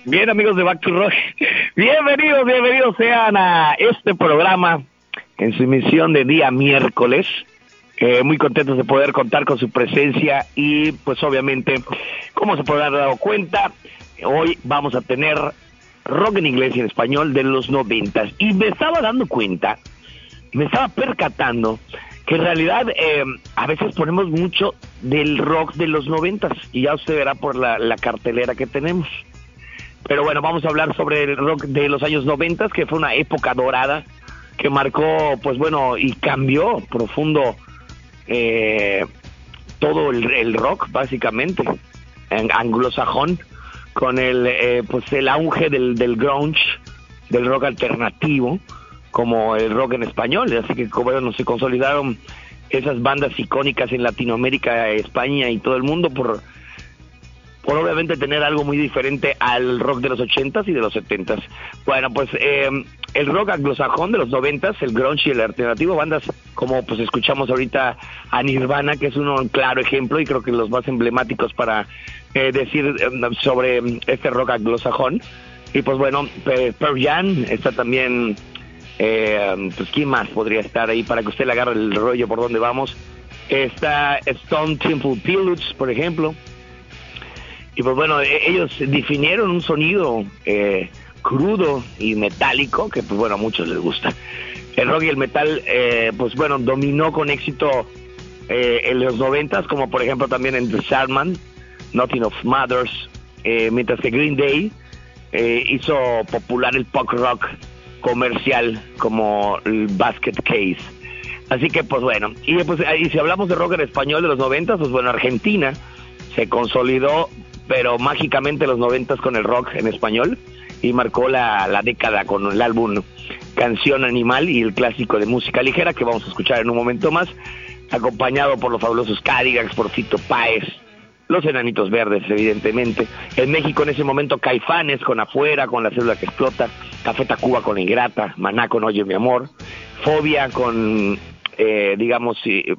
Bien, amigos de Back to Rock, bienvenidos sean a este programa en su emisión de día miércoles. Muy contentos de poder contar con su presencia y pues obviamente, como se podrán dar cuenta, hoy vamos a tener rock en inglés y en español de los 90s. Y me estaba dando cuenta, me estaba percatando que en realidad a veces ponemos mucho del rock de los 90s y ya usted verá por la cartelera que tenemos. Pero bueno, vamos a hablar sobre el rock de los años 90, que fue una época dorada que marcó, pues bueno, y cambió profundo todo el rock, básicamente, en anglosajón, con el auge del grunge, del rock alternativo, como el rock en español. Así que bueno, se consolidaron esas bandas icónicas en Latinoamérica, España y todo el mundo por obviamente tener algo muy diferente al rock de los 80s y de los 70s. Bueno, pues el rock anglosajón de los 90s, el grunge y el alternativo, bandas como pues escuchamos ahorita a Nirvana, que es un claro ejemplo y creo que los más emblemáticos para decir sobre este rock anglosajón. Y pues bueno, Pearl Jam está también, pues ¿quién más podría estar ahí para que usted le agarre el rollo por donde vamos? Está Stone Temple Pilots, por ejemplo. Y pues bueno, ellos definieron un sonido crudo y metálico que pues bueno, a muchos les gusta. El rock y el metal, pues bueno, dominó con éxito en los 90s, como por ejemplo también en The Sandman, Nothing of Mothers, mientras que Green Day hizo popular el punk rock comercial como el Basket Case. Así que pues bueno, y pues y si hablamos de rock en español de los 90s, pues bueno, Argentina se consolidó pero mágicamente los 90s con el rock en español y marcó la década con el álbum Canción Animal y el clásico de música ligera que vamos a escuchar en un momento más, acompañado por los fabulosos Cadillacs, por Fito Páez, los Enanitos Verdes, evidentemente. En México en ese momento Caifanes con Afuera, con La Célula que Explota, Café Tacuba con Ingrata, Maná con Oye Mi Amor, Fobia con, digamos,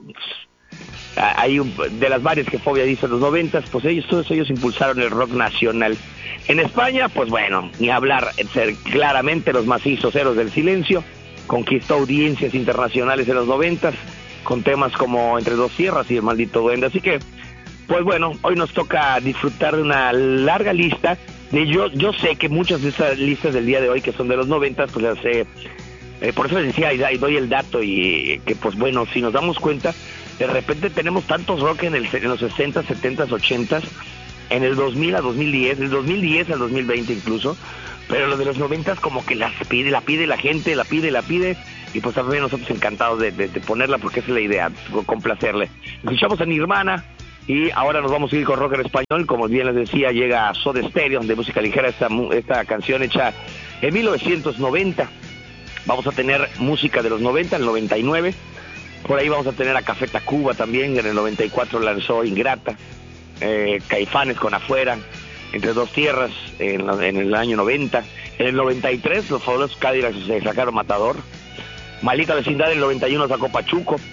hay de las varias que Fobia dice en los 90s, pues todos ellos impulsaron el rock nacional. En España, pues bueno, ni hablar, ser claramente los macizos Héroes del Silencio, conquistó audiencias internacionales en los 90s, con temas como Entre Dos Tierras y El Maldito Duende. Así que, pues bueno, hoy nos toca disfrutar de una larga lista. Yo sé que muchas de esas listas del día de hoy, que son de los 90s, pues las por eso les decía, y doy el dato, y que pues bueno, si nos damos cuenta, de repente tenemos tantos rock en los 60s, 70s, 80s, en el 2000 a 2010, del 2010 al 2020 incluso, pero lo de los 90s como que la pide la gente, la pide, y pues también nosotros encantados de ponerla porque esa es la idea, complacerle. Escuchamos a Nirvana, y ahora nos vamos a ir con rock en español, como bien les decía, llega Soda Stereo, de música ligera, esta canción hecha en 1990, vamos a tener música de los 90, el 99, por ahí vamos a tener a Café Tacuba también, en el 94 lanzó Ingrata, Caifanes con Afuera, Entre Dos Tierras en el año 90, en el 93 los fabulosos Cadillacs se sacaron Matador, Maldita Vecindad en el 91 sacó Pachuco,